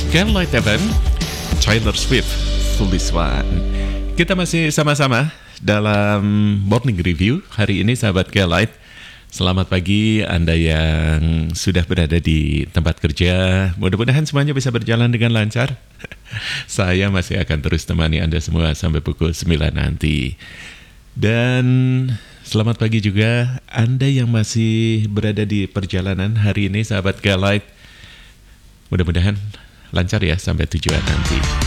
Can Light Event, Taylor Swift, Foolish One. Kita masih sama-sama dalam morning review hari ini, sahabat K-Light. Selamat pagi Anda yang sudah berada di tempat kerja. Mudah-mudahan semuanya bisa berjalan dengan lancar. Saya masih akan terus temani Anda semua sampai pukul 9 nanti. Dan selamat pagi juga Anda yang masih berada di perjalanan hari ini, sahabat K-Light. Mudah-mudahan lancar ya sampai tujuan nanti.